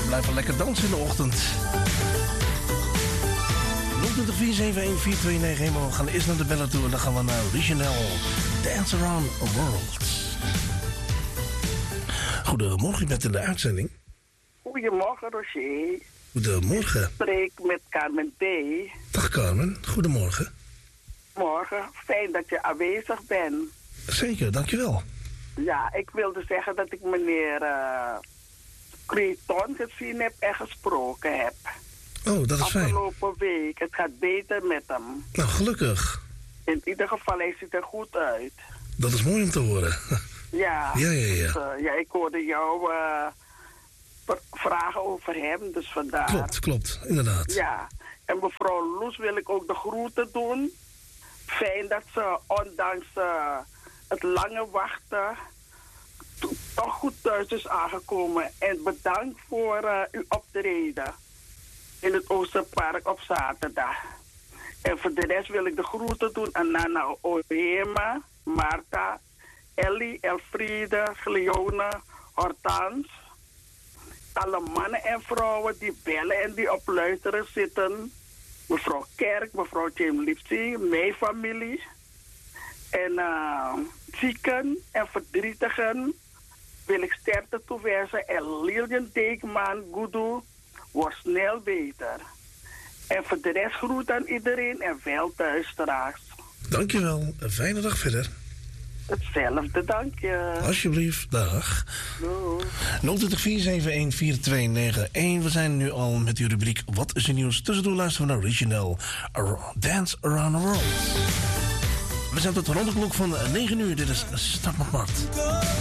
blijven lekker dansen in de ochtend. 020-471-4291. We gaan eerst naar de bellen toe en dan gaan we naar Original Dance Around the World. Goedemorgen, je bent in de uitzending. Goedemorgen, Roger. Goedemorgen. Ik spreek met Carmen D. Dag Carmen, goedemorgen. Morgen, fijn dat je aanwezig bent. Zeker, dankjewel. Ja, ik wilde zeggen dat ik meneer Creton gezien heb en gesproken heb. Oh, dat is fijn. Afgelopen week. Het gaat beter met hem. Nou, gelukkig. In ieder geval, hij ziet er goed uit. Dat is mooi om te horen. Ja. Ja. Dus, ik hoorde jou vragen over hem, dus vandaar. Klopt, inderdaad. Ja. En mevrouw Loes wil ik ook de groeten doen. Fijn dat ze, ondanks het lange wachten, toch goed thuis is aangekomen. En bedankt voor uw optreden in het Oosterpark op zaterdag. En voor de rest wil ik de groeten doen aan Nana Oema, Marta, Ellie, Elfriede, Gleone, Hortans. Alle mannen en vrouwen die bellen en die op luisteren zitten. Mevrouw Kerk, mevrouw Jim Lipsy, mijn familie. En zieken en verdrietigen wil ik sterkte toewensen. En Lilian Deekman, Gudu, wordt snel beter. En voor de rest groet aan iedereen en wel thuis straks. Dankjewel, een fijne dag verder. Hetzelfde, dank je. Alsjeblieft, dag. 020-471-4291. We zijn nu al met die rubriek Wat is er nieuws? Tussendoor luisteren we naar Original Dance Around the World. We zijn tot rond de klok van 9 uur. Dit is Start met Mart.